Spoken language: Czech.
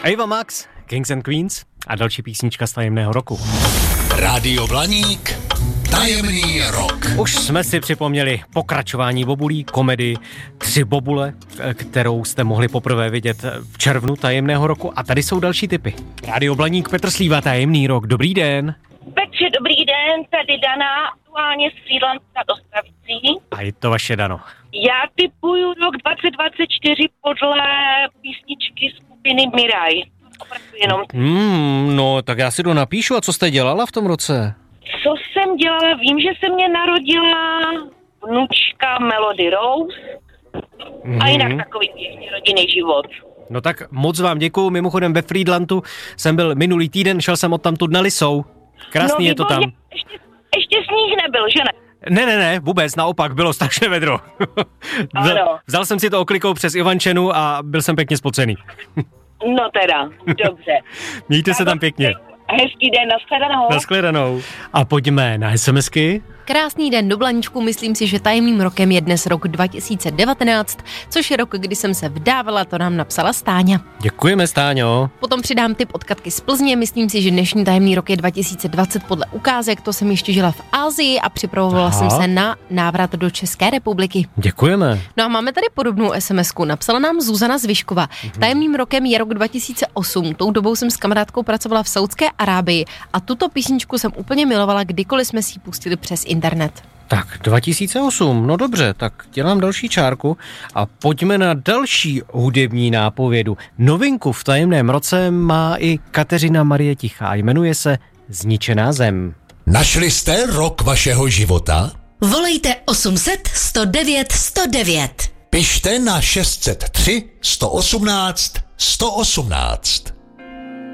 Ava Max, Kings and Queens a další písnička z tajemného roku. Rádio Blaník, tajemný rok. Už jsme si připomněli pokračování bobulí, komedii 3 bobule, kterou jste mohli poprvé vidět v červnu tajemného roku. A tady jsou další tipy. Rádio Blaník, Petr Slíva, tajemný rok. Dobrý den. Petře, dobrý den, tady Dana, aktuálně z Frýdlanta do Stravicí. A je to vaše, Dano. Já tipuju rok 2024 podle písničky skupiny Miraj. Opravdu jenom. No, tak já si to napíšu. A co jste dělala v tom roce? Co jsem dělala? Vím, že se mě narodila vnučka Melody Rose. A jinak takový pěkný rodinný život. No tak moc vám děkuju. Mimochodem ve Frýdlantu jsem byl minulý týden, šel jsem odtamtud na Lisou. Krásný je to tam. Ještě sníh nebyl, že ne? Ne, vůbec, naopak, bylo strašné vedro. Vzal jsem si to oklikou přes Ivančenu a byl jsem pěkně spocený. No teda, dobře. Mějte se tam pěkně. Hezký den, nashledanou. A pojďme na SMSky. Krásný den do Blaníčku, myslím si, že tajemným rokem je dnes rok 2019, což je rok, kdy jsem se vdávala, to nám napsala Stáňa. Děkujeme, Stáňo. Potom přidám tip od Katky z Plzně, myslím si, že dnešní tajemný rok je 2020 podle ukázek, to jsem ještě žila v Asii a připravovala jsem se na návrat do České republiky. Děkujeme. No a máme tady podobnou SMSku, napsala nám Zuzana Zvyšková. Tajemným rokem je rok 2008, tou dobou jsem s kamarádkou pracovala v Saúdské Arábii a tuto písničku jsem úplně milovala, kdykoliv jsme si ji pustili přes internet. Tak 2008, no dobře, tak dělám další čárku a pojďme na další hudební nápovědu. Novinku v tajemném roce má i Kateřina Marie Tichá, jmenuje se Zničená zem. Našli jste rok vašeho života? Volejte 800 109 109. Pište na 603 118 118.